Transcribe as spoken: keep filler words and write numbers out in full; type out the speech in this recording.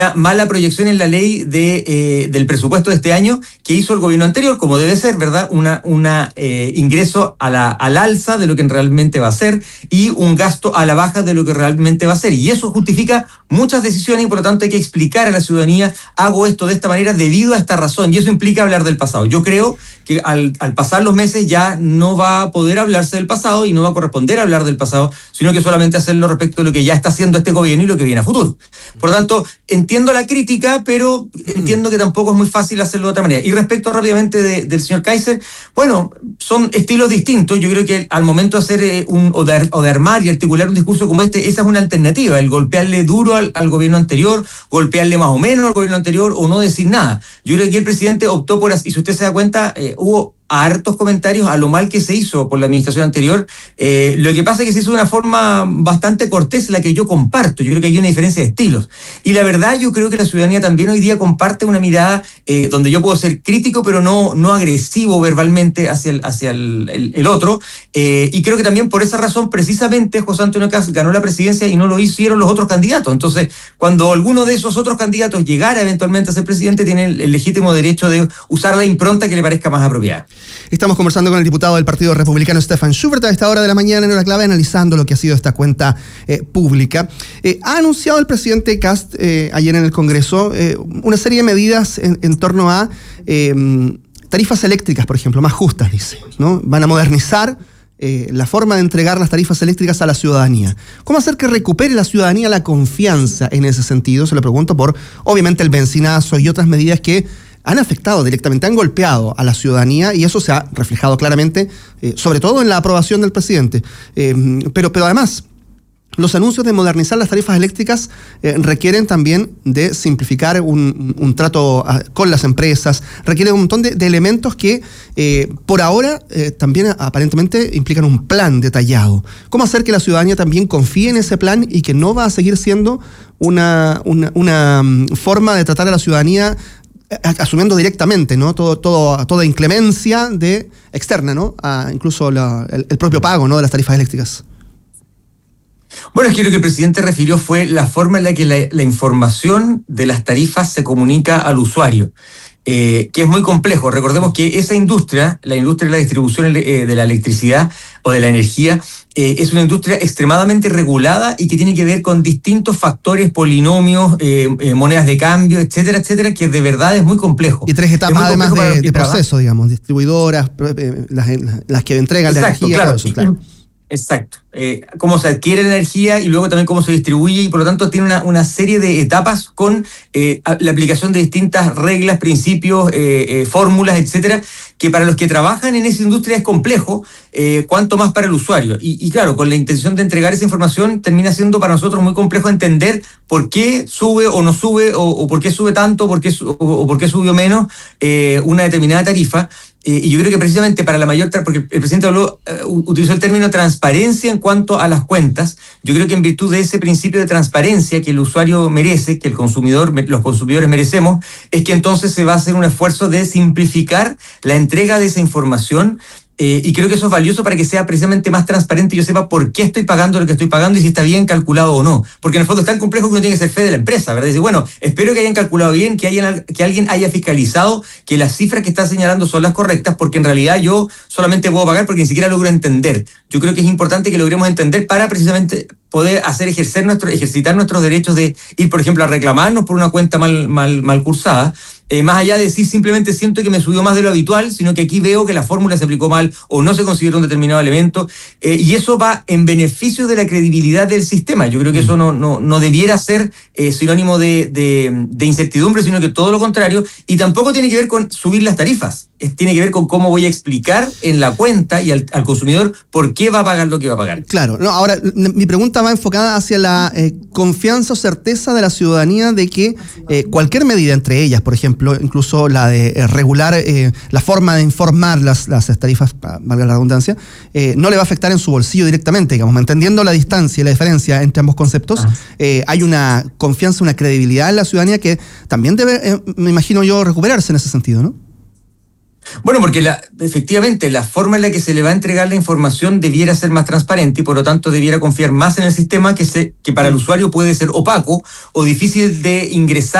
mala proyección en la ley de, eh, del presupuesto de este año que hizo el gobierno anterior, como debe ser, ¿verdad? Una, una eh, ingreso a la, al alza de lo que realmente va a ser y un gasto a la baja de lo que realmente va a ser. Y eso justifica muchas decisiones y por lo tanto hay que explicar a la ciudadanía, hago esto de esta manera debido a esta razón. Y eso implica hablar del pasado. Yo creo que al, al pasar los meses ya no va a poder hablarse del pasado y no va a corresponder hablar del pasado, sino que solamente hacerlo respecto de lo que ya está haciendo este gobierno y lo que viene a futuro. Por lo tanto, entiendo la crítica, pero entiendo que tampoco es muy fácil hacerlo de otra manera. Y respecto rápidamente de, del señor Kaiser, bueno, son estilos distintos. Yo creo que al momento de hacer eh, un, o, de, o de armar y articular un discurso como este, esa es una alternativa, el golpearle duro al, al gobierno anterior, golpearle más o menos al gobierno anterior o no decir nada. Yo creo que el presidente optó por, y si usted se da cuenta, eh, hubo hartos comentarios a lo mal que se hizo por la administración anterior. Eh, lo que pasa es que se hizo de una forma bastante cortés, la que yo comparto. Yo creo que hay una diferencia de estilos. Y la verdad, yo creo que la ciudadanía también hoy día comparte una mirada eh, donde yo puedo ser crítico, pero no, no agresivo verbalmente hacia el, hacia el, el, el otro. Eh, y creo que también por esa razón, precisamente, José Antonio Kast ganó la presidencia y no lo hicieron los otros candidatos. Entonces, cuando alguno de esos otros candidatos llegara eventualmente a ser presidente, tiene el, el legítimo derecho de usar la impronta que le parezca más apropiada. Estamos conversando con el diputado del Partido Republicano, Stefan Schubert, a esta hora de la mañana en Hora Clave, analizando lo que ha sido esta cuenta eh, pública. Eh, ha anunciado el presidente Kast eh, ayer en el Congreso eh, una serie de medidas en, en torno a eh, tarifas eléctricas, por ejemplo, más justas, dice, ¿no? Van a modernizar eh, la forma de entregar las tarifas eléctricas a la ciudadanía. ¿Cómo hacer que recupere la ciudadanía la confianza en ese sentido? Se lo pregunto por, obviamente, el benzinazo y otras medidas que han afectado directamente, han golpeado a la ciudadanía y eso se ha reflejado claramente, eh, sobre todo en la aprobación del presidente. Eh, pero, pero además, los anuncios de modernizar las tarifas eléctricas eh, requieren también de simplificar un, un trato a, con las empresas, requieren un montón de, de elementos que eh, por ahora eh, también aparentemente implican un plan detallado. ¿Cómo hacer que la ciudadanía también confíe en ese plan y que no va a seguir siendo una, una, una forma de tratar a la ciudadanía asumiendo directamente, ¿no? Todo, todo, toda inclemencia de externa, ¿no? A incluso la, el, el propio pago, ¿no? De las tarifas eléctricas? Bueno, es que lo que el presidente refirió fue la forma en la que la, la información de las tarifas se comunica al usuario, eh, que es muy complejo. Recordemos que esa industria, la industria de la distribución eh, de la electricidad o de la energía, Eh, es una industria extremadamente regulada y que tiene que ver con distintos factores, polinomios, eh, eh, monedas de cambio, etcétera, etcétera, que de verdad es muy complejo. Y tres etapas además de, de proceso, digamos, distribuidoras, eh, las, las que entregan la energía. Claro, eso, claro. Exacto. Eh, cómo se adquiere la energía y luego también cómo se distribuye y por lo tanto tiene una, una serie de etapas con eh, la aplicación de distintas reglas, principios, eh, eh, fórmulas, etcétera, que para los que trabajan en esa industria es complejo, eh, cuanto más para el usuario. Y, y claro, con la intención de entregar esa información termina siendo para nosotros muy complejo entender por qué sube o no sube, o, o por qué sube tanto, por qué, o, o por qué subió menos eh, una determinada tarifa. Eh, y yo creo que precisamente para la mayor, porque el presidente habló, uh, utilizó el término transparencia en cuanto a las cuentas. Yo creo que en virtud de ese principio de transparencia que el usuario merece, que el consumidor, los consumidores merecemos, es que entonces se va a hacer un esfuerzo de simplificar la entrega de esa información. Eh, y creo que eso es valioso para que sea precisamente más transparente y yo sepa por qué estoy pagando lo que estoy pagando y si está bien calculado o no. Porque en el fondo es tan complejo que uno tiene que ser fe de la empresa, ¿verdad? Dice, bueno, espero que hayan calculado bien, que, hayan, que alguien haya fiscalizado que las cifras que está señalando son las correctas, porque en realidad yo solamente puedo pagar porque ni siquiera logro entender. Yo creo que es importante que logremos entender para precisamente poder hacer ejercer nuestro, ejercitar nuestros derechos de ir, por ejemplo, a reclamarnos por una cuenta mal, mal, mal cursada. Eh, más allá de decir simplemente siento que me subió más de lo habitual, sino que aquí veo que la fórmula se aplicó mal o no se consideró un determinado elemento, eh, y eso va en beneficio de la credibilidad del sistema. Yo creo que eso no, no, no debiera ser eh, sinónimo de, de, de incertidumbre, sino que todo lo contrario, y tampoco tiene que ver con subir las tarifas, es, tiene que ver con cómo voy a explicar en la cuenta y al, al consumidor por qué va a pagar lo que va a pagar. Claro, no, ahora mi pregunta va enfocada hacia la eh, confianza o certeza de la ciudadanía de que eh, cualquier medida, entre ellas, por ejemplo, incluso la de eh, regular eh, la forma de informar las, las tarifas, valga la redundancia, eh, no le va a afectar en su bolsillo directamente, digamos, entendiendo la distancia y la diferencia entre ambos conceptos, eh, hay una confianza, una credibilidad en la ciudadanía que también debe, eh, me imagino yo, recuperarse en ese sentido, ¿no? Bueno, porque la, efectivamente la forma en la que se le va a entregar la información debiera ser más transparente y por lo tanto debiera confiar más en el sistema que, se, que para el usuario puede ser opaco o difícil de ingresar